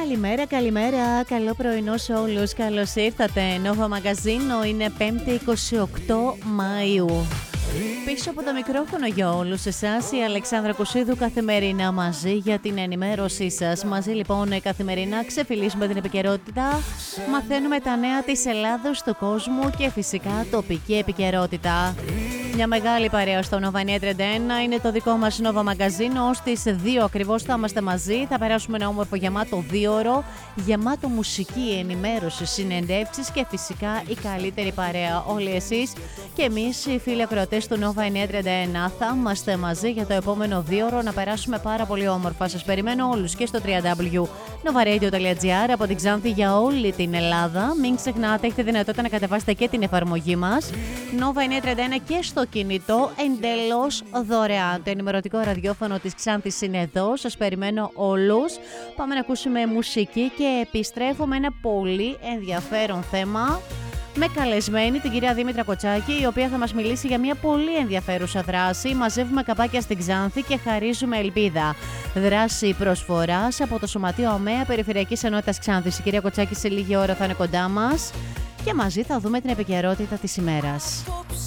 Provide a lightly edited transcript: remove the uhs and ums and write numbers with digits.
Καλημέρα, καλό πρωινό σε όλους. Καλώς ήρθατε. Nova Magazino, είναι 5η 28 Μαΐου. Πίσω από το μικρόφωνο για όλους εσάς η Αλεξάνδρα Κουσίδου, καθημερινά μαζί για την ενημέρωσή σας. Μαζί λοιπόν καθημερινά ξεφυλίσουμε την επικαιρότητα, μαθαίνουμε τα νέα της Ελλάδος, του κόσμου και φυσικά τοπική επικαιρότητα. Μια μεγάλη παρέα στο Nova 931 είναι το δικό μας Nova Magazino. Στις 2 ακριβώς θα είμαστε μαζί. Θα περάσουμε ένα όμορφο γεμάτο 2ωρο, γεμάτο μουσική, ενημέρωση, συνεντεύξεις και φυσικά η καλύτερη παρέα. Όλοι εσείς και εμείς οι φίλοι ακροατές του Nova 931 θα είμαστε μαζί για το επόμενο 2ωρο να περάσουμε πάρα πολύ όμορφα. Σας περιμένω όλους και στο www.novaradio.gr από την Ξάνθη για όλη την Ελλάδα. Μην ξεχνάτε, έχετε δυνατότητα να κατεβάσετε και την εφαρμογή μας Nova 931 και στο κινητό εντελώς δωρεάν. Το ενημερωτικό ραδιόφωνο της Ξάνθης είναι εδώ. Σας περιμένω όλους. Πάμε να ακούσουμε μουσική και επιστρέφω με ένα πολύ ενδιαφέρον θέμα, με καλεσμένη την κυρία Δήμητρα Κοτσάκη, η οποία θα μας μιλήσει για μια πολύ ενδιαφέρουσα δράση. Μαζεύουμε καπάκια στην Ξάνθη και χαρίζουμε ελπίδα. Δράση προσφοράς από το Σωματείο ΑΜΕΑ Περιφερειακής Ενότητας Ξάνθης. Η κυρία Κοτσάκη σε λίγη ώρα θα είναι κοντά μας και μαζί θα δούμε την επικαιρότητα της ημέρας.